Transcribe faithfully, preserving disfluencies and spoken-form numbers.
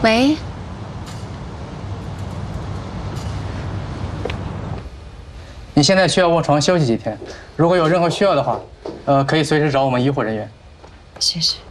喂。 你现在需要卧床休息几天，如果有任何需要的话，呃，可以随时找我们医护人员。 谢谢。